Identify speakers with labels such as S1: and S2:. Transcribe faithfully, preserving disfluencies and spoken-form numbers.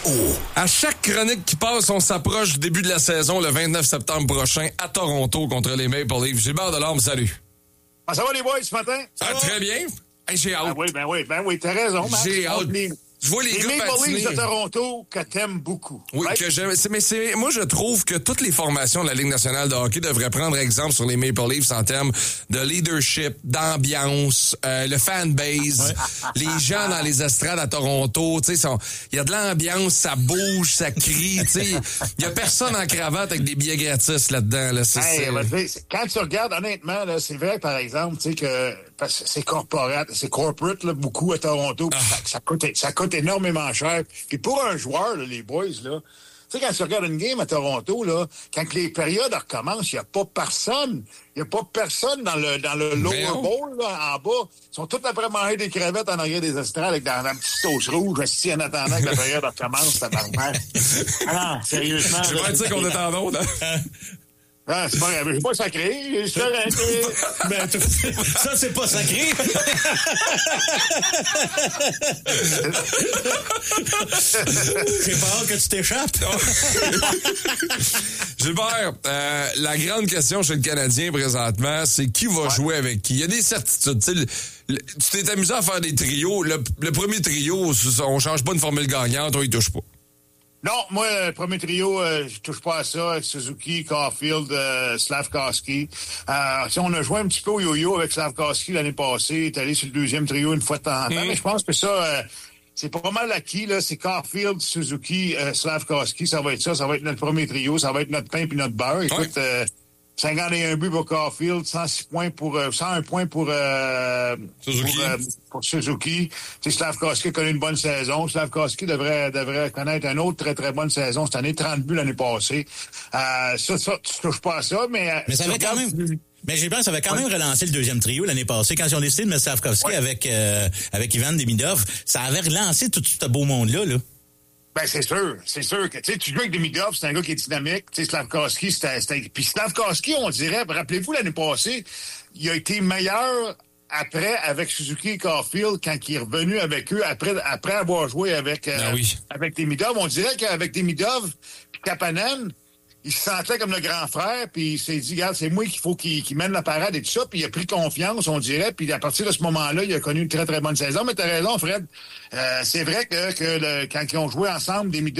S1: haut. À chaque chronique qui passe, on s'approche du début de la saison le vingt-neuf septembre prochain à Toronto contre les Maple Leafs. Gilbert Delorme, salut.
S2: Ah, ça va les boys ce matin?
S1: Ah, très bien. Hey, j'ai hâte.
S2: Ben oui, ben oui, ben oui, t'as raison. Max.
S1: J'ai hâte.
S2: Les,
S1: Je vois les,
S2: les
S1: gars
S2: Maple
S1: patiner.
S2: Leafs de Toronto que t'aimes beaucoup.
S1: Oui,
S2: right?
S1: que j'aime. C'est, mais c'est, moi, je trouve que toutes les formations de la Ligue nationale de hockey devraient prendre exemple sur les Maple Leafs en termes de leadership, d'ambiance, euh, le fanbase, ouais. Les gens dans les estrades à Toronto, tu sais, il y a de l'ambiance, ça bouge, ça crie, tu sais. Il y a personne en cravate avec des billets gratis là-dedans. Là, c'est,
S2: hey,
S1: c'est...
S2: Ben, quand tu regardes, honnêtement, là, c'est vrai, par exemple, tu sais, que parce que c'est corporate, c'est corporate, là, beaucoup à Toronto, ah. ça, ça, coûte, ça coûte énormément cher. Puis pour un joueur, là, les boys, là, tu sais, quand tu regardes une game à Toronto, là, quand les périodes recommencent, il n'y a pas personne. Il n'y a pas personne dans le dans le lower bowl, là, en bas. Ils sont tous après manger des crevettes en arrière des estrades avec dans un petit sauce rouge, assis en attendant que la période recommence, ça marche. Ah non, sérieusement.
S1: Je vais pas dire qu'on est en onde, hein?
S2: Ah, c'est pas grave, je suis pas sacré. Je
S3: ben, ça, c'est pas sacré. J'ai peur que tu t'échappes.
S1: Gilbert, euh, la grande question chez le Canadien présentement, c'est qui va ouais. jouer avec qui? Il y a des certitudes. Le, le, tu t'es amusé à faire des trios. Le, le premier trio, on change pas une formule gagnante, on y touche pas.
S2: Non, moi, le premier trio, euh, je touche pas à ça. Suzuki, Caulfield, euh, Slavkovski. Euh, si on a joué un petit peu au yo-yo avec Slavkovski l'année passée, il est allé sur le deuxième trio une fois de temps en temps. Mmh. Mais je pense que ça, euh, c'est pas mal acquis, là. C'est Caulfield, Suzuki, euh, Slavkovski. Ça va être ça. Ça va être notre premier trio. Ça va être notre pain puis notre beurre. Écoute, ouais. euh, cinquante et un buts pour Caulfield, cent six points pour, euh, cent un points pour, euh,
S1: Suzuki.
S2: Pour, euh, pour Suzuki. Tu sais, Slavkovski a connu une bonne saison. Slavkovski devrait, devrait connaître une autre très, très bonne saison cette année. trente buts l'année passée. Euh, ça, ça, tu touches pas à ça, mais...
S3: Mais ça avait quand même... Mais j'ai pensé, ça avait quand ouais. même relancé le deuxième trio l'année passée. Quand ils ont décidé de mettre Slavkovski ouais. avec, euh, avec Ivan Demidov, ça avait relancé tout ce beau monde-là, là.
S2: Ben, c'est sûr. C'est sûr que, tu sais, tu joues avec Demidov, c'est un gars qui est dynamique. Tu sais, Slavkovski, c'était, c'était, puis Slavkovski, on dirait, rappelez-vous, l'année passée, il a été meilleur après avec Suzuki et Caulfield quand il est revenu avec eux après, après avoir joué avec, euh,
S1: ah oui.
S2: avec Demidov. On dirait qu'avec Demidov puis Kapanen, il se sentait comme le grand frère, puis il s'est dit, regarde, c'est moi qu'il faut qu'il, qu'il mène la parade et tout ça, puis il a pris confiance, on dirait, puis à partir de ce moment-là, il a connu une très, très bonne saison. Mais t'as raison, Fred, euh, c'est vrai que, que le, quand ils ont joué ensemble, des